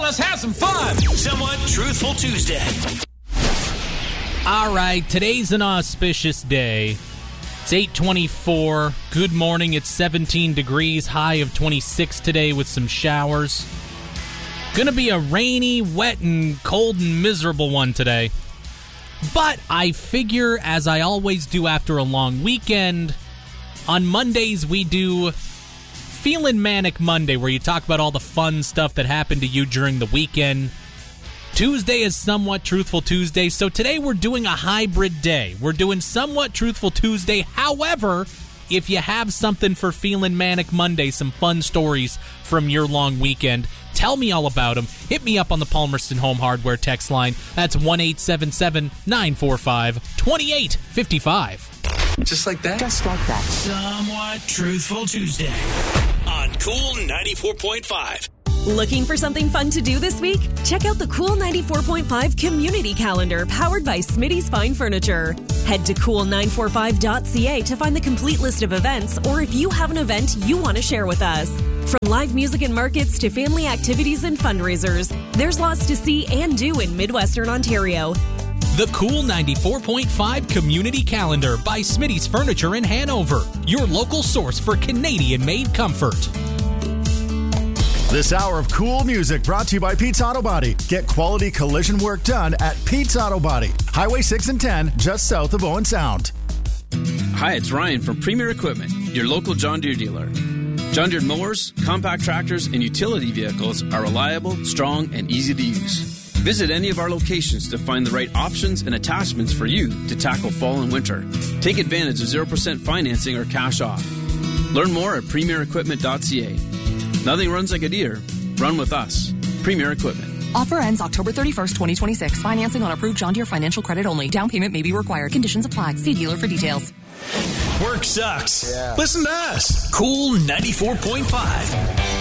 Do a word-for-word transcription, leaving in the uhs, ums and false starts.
let's have some fun. Somewhat Truthful Tuesday. All right, today's an auspicious day. It's eight twenty-four. Good morning. It's seventeen degrees, high of twenty-six today with some showers. Gonna be a rainy, wet, and cold and miserable one today. But I figure, as I always do after a long weekend, on Mondays we do Feelin' Manic Monday, where you talk about all the fun stuff that happened to you during the weekend. Tuesday is Somewhat Truthful Tuesday, so today we're doing a hybrid day. We're doing Somewhat Truthful Tuesday. However, if you have something for Feelin' Manic Monday, some fun stories from your long weekend, tell me all about them. Hit me up on the Palmerston Home Hardware text line. That's one eight seven seven, nine four five, two eight five five. Just like that? Just like that. Somewhat Truthful Tuesday on Cool ninety-four point five. Looking for something fun to do this week? Check out the Cool ninety-four point five Community Calendar, powered by Smitty's Fine Furniture. Head to cool nine four five dot c a to find the complete list of events, or if you have an event you want to share with us. From live music and markets to family activities and fundraisers, there's lots to see and do in Midwestern Ontario. The Cool ninety-four point five Community Calendar by Smitty's Furniture in Hanover, your local source for Canadian-made comfort. This hour of cool music brought to you by Pete's Auto Body. Get quality collision work done at Pete's Auto Body. Highway six and ten, just south of Owen Sound. Hi, it's Ryan from Premier Equipment, your local John Deere dealer. John Deere mowers, compact tractors, and utility vehicles are reliable, strong, and easy to use. Visit any of our locations to find the right options and attachments for you to tackle fall and winter. Take advantage of zero percent financing or cash off. Learn more at premier equipment dot c a. Nothing runs like a Deere. Run with us. Premier Equipment. Offer ends October thirty-first, twenty twenty-six. Financing on approved John Deere financial credit only. Down payment may be required. Conditions apply. See dealer for details. Work sucks. Yeah. Listen to us. Cool ninety-four point five.